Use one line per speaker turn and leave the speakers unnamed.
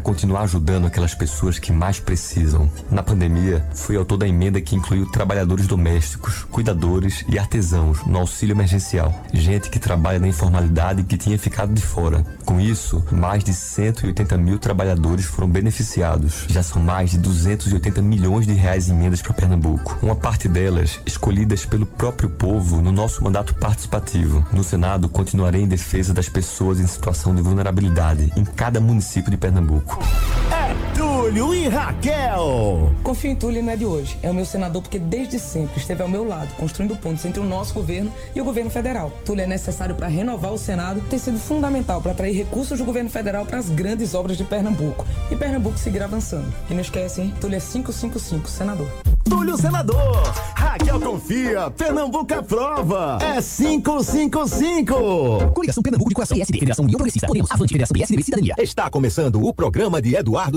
continuar ajudando aquelas pessoas que mais precisam. Na pandemia, fui autor da emenda que incluiu trabalhadores domésticos, cuidadores e artesãos no auxílio emergencial. Gente que trabalha na informalidade e que tinha ficado de fora. Com isso, mais de 180 mil trabalhadores foram beneficiados. Já são mais de 280 milhões de reais em emendas para Pernambuco. Uma parte delas escolhidas pelo próprio povo no nosso mandato participativo. No Senado, continuarei em defesa das pessoas em situação de vulnerabilidade em cada município de Pernambuco.
É Túlio e Raquel.
Confio em Túlio e não é de hoje. É o meu senador porque desde sempre esteve ao meu lado, construindo pontes entre o nosso governo e o governo federal. Túlio é necessário para renovar o Senado, tem sido fundamental para atrair recursos do governo federal para as grandes obras de Pernambuco. E Pernambuco seguir avançando. E não esquece, hein? Túlio é 555, senador.
Túlio senador, Raquel confia, Pernambuco aprova. É 555.
Coligação Pernambuco de Coração, PSD, Federação União Progressista, Podemos, Avante, Federação PSD e Cidadania.
Está começando o programa de Eduardo